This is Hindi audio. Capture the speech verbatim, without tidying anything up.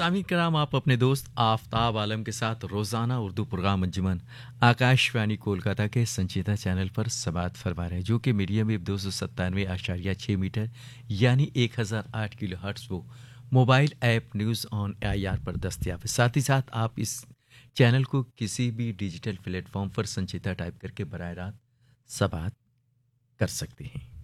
सामी कराम, आप अपने दोस्त आफताब आलम के साथ रोज़ाना उर्दू प्रोग्राम अंजुमन आकाशवाणी कोलकाता के संचिता चैनल पर समात फरमा रहे हैं, जो कि मीडियम वेव दो सौ सत्तानवे आशारिया छः मीटर यानी एक हज़ार आठ किलो हर्ट्स वो mobile app news on I R पर दस्तियाब है। साथ ही साथ आप इस चैनल को किसी भी डिजिटल प्लेटफॉर्म पर संचिता टाइप करके बराह रास्त समात कर सकते हैं।